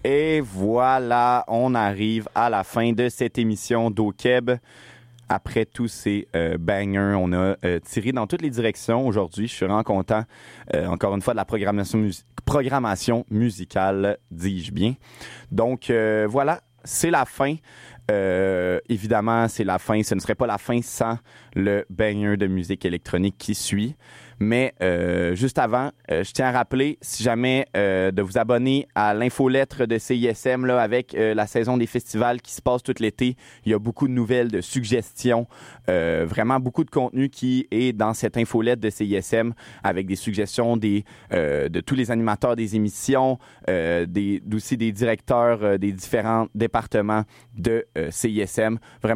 Et voilà, on arrive à la fin de cette émission d'O-Keb. Après tous ces bangers, on a tiré dans toutes les directions aujourd'hui. Je suis vraiment content, encore une fois, de la programmation musicale, dis-je bien. Donc, voilà, c'est la fin. Évidemment, c'est la fin. Ce ne serait pas la fin sans le banger de musique électronique qui suit. Mais juste avant, je tiens à rappeler, si jamais, de vous abonner à l'infolettre de CISM là, avec la saison des festivals qui se passe tout l'été. Il y a beaucoup de nouvelles, de suggestions, vraiment beaucoup de contenu qui est dans cette infolettre de CISM avec des suggestions de tous les animateurs des émissions, aussi des directeurs des différents départements de CISM. Vraiment,